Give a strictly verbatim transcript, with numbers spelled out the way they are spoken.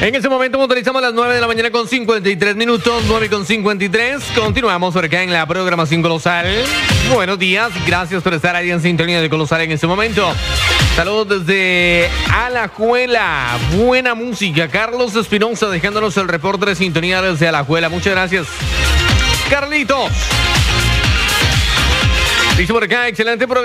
En ese momento motorizamos las nueve de la mañana con cincuenta y tres minutos, nueve con cincuenta y tres. Continuamos por acá en la programación Colosal. Buenos días, gracias por estar ahí en sintonía de Colosal en este momento. Saludos desde Alajuela, buena música. Carlos Espinosa dejándonos el reporte de sintonía desde Alajuela. Muchas gracias, Carlitos. Dice por acá, excelente programa.